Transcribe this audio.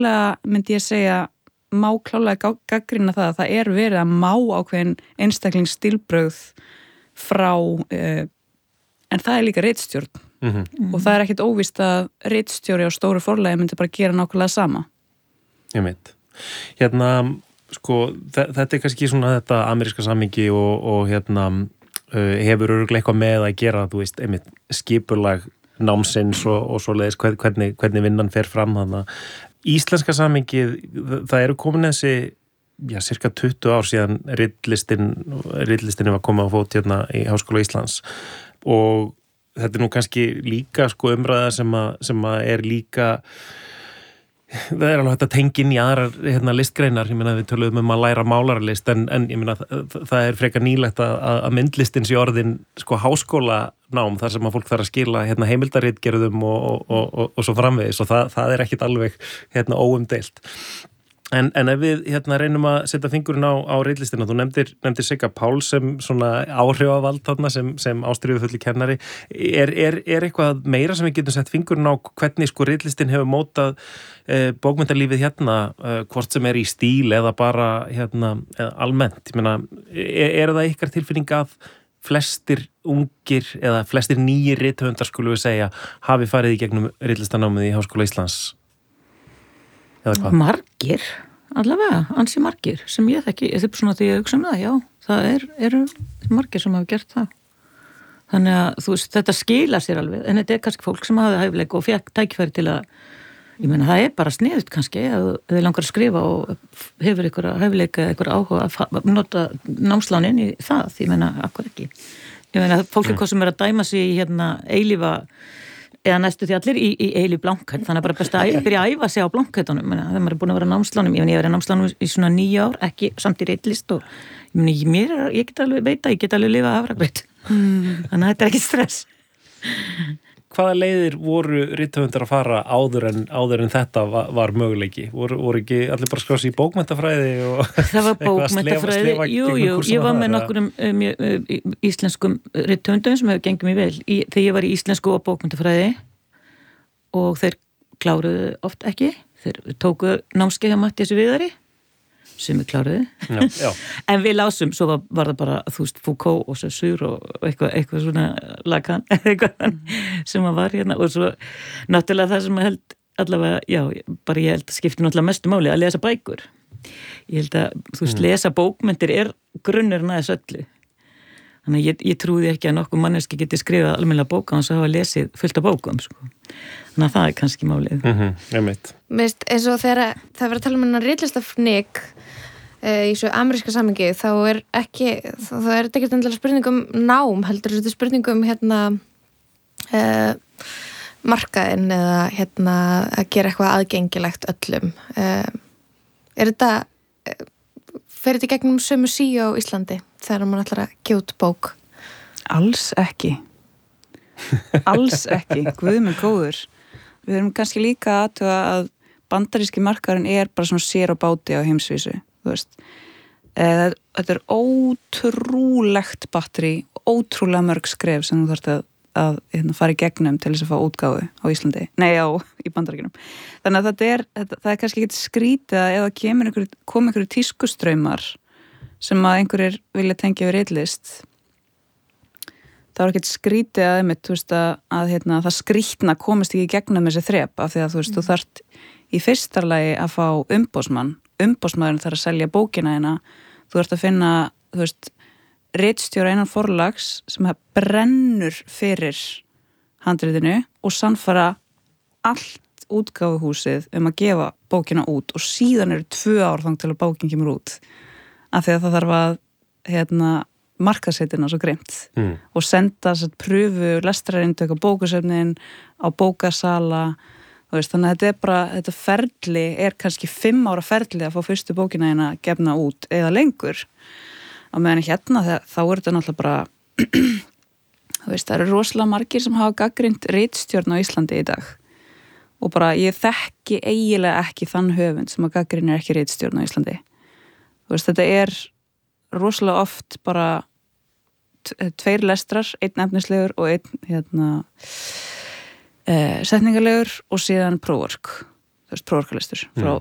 myndi ég segja má klálega gagnrýna það að það verið að má ákveðin einstaklingsstílbrögð frá en það líka ritstjórn og það ekkert óvíst að ritstjóri á stóru forlagi myndi bara gera nákvæmlega sama. Ég veit. Hérna, sko, þetta kannski svona þetta ameríska samhengi og hérna hefur örugglega eitthvað með að gera, þú veist, einmitt skipulag námsins og svoleiðis hvernig vinnan fer fram þarna. Íslenska samhengið, það eru komin þessi, cirka 20 ár síðan ritlistinni var komið á fót hérna í Háskóla Íslands og þetta nú kannski líka sko umræða sem að líka það alveg þetta tengin í aðrar listgreinar, ég meina við töluðum að læra málaralist en ég meina það frekar nýlegt að myndlistin sé orðin sko háskólanám þar sem að fólk þarf að skila heimildaritgerðum og svo framvegis og það ekkit alveg óumdeilt. En ef við reynum að setja fingurinn á ritlistina, þú nefndir Sigga Páls sem svona áhrifavald þarna sem ástríðufulli kennari. Er eitthvað meira sem við getum sett fingurinn á hvernig sko ritlistin hefur mótað bókmenntalífið hvort sem í stíl eða bara almennt? Ég meina, er það ykkar tilfinning að flestir ungir eða flestir nýjir rithöfundar skulum við segja hafi farið í gegnum ritlistanámið í Háskóla Íslands? Margir, allavega, ansi margir sem ég þekki, þetta svona því ég hugsa það, já, það eru margir sem hafa gert það. Þannig að þú veist, þetta skilar sér alveg, en þetta kannski fólk sem hafi hæfileika og fekk tækifæri til að, ég meina, það bara sniðut kannski, ef þið langar að skrifa og hefur ykkur hæfileika, ykkur áhuga að nota námslánin í það, ég meina, akkur ekki. Ég meina, fólk hvað sem að dæma sig í eilífa eða næstu því allir í eilíf blankhet, þannig að bara best að byrja að æfa sig á blankhetunum, þegar maður búin að vera námslánum, ég verið námslánum í svona 9 ár, ekki samt í reitlist og ég get alveg veita, ég get alveg lifað hafragraut, þannig að þetta ekki stress. Hvaða leiðir voru rithöfundar að fara áður en þetta var möguleiki? Voru ekki allir bara skrási í bókmenntafræði og það var bókmenntafræði, jú, ég var með nokkurum íslenskum rithöfundum sem hefur gengið mér vel þegar ég var í íslensku og bókmenntafræði og þeir kláruðu oft ekki, þeir tóku námskeið hjá Matthíasi Viðari sem við kláruðu já. En við lásum, svo var það bara þú veist, Foucault og Saussure og eitthvað svona Lacan sem var og svo náttúrulega það sem ég held allavega, já, bara ég held að skipti náttúrulega mestu máli að lesa bækur ég held að, þú veist, lesa bókmenntir grunnurinn að þessu öllu þannig að ég trúði ekki að nokkuð manneski geti skrifað almennilega bóka og hafa lesið fullt af bókum sko. Þannig að það kannski málið Mist, eins og þegar það var að tala um ritlistafnik í svo ameríska samhengi þá ekki endilega spurningum nám heldur þetta spurningum markaðinn eða að gera eitthvað aðgengilegt öllum þetta fer þetta í gegnum sömu síu á Íslandi þegar maður ætlar að gefa út bók? Alls ekki Guð minn góður við erum kannski líka að bandaríski markaðurinn bara svona sér á báti á heimsvísu þú veist þetta ótrúlegt batteri ótrúlega mörg skref sem þú þarft að fara í gegnum til þess að fá útgáfu á Íslandi, í Bandaríkjunum þannig að það kannski ekki skrítið eða kom einhverju tískustraumar sem að einhverjir vilja tengja við ritlist það var ekkert skrítið þú veist að það skrítna komist ekki í gegnum þessi þrep af því að þú veist, þú þarft í fyrsta lagi að fá umbósmaðurinn þarf að selja bókina þú þarft að finna, þú veist ritstjóra innan forlags sem brennur fyrir handritinu og sannfara allt útgáfuhúsið að gefa bókina út og síðan 2 ár þang til að bókin kemur út af því að það þarf að markaðsveitina svo greimt og senda pröfu lestrarindök á bókasöfnin á bókasala veist, þannig að þetta ferli kannski 5 ára ferli að fá fyrstu bókina gefna út eða lengur á meðan þá þetta náttúrulega bara þú veist, það eru rosalega margir sem hafa gagnrýnt ritstjórn á Íslandi í dag og bara ég þekki eiginlega ekki þann höfund sem að gagnrýnir ekki ritstjórn á Íslandi þú veist, þetta rosalega oft bara 2 lestrar, 1 efnislegur og 1 setningalegur og síðan próförk prófarkalistur frá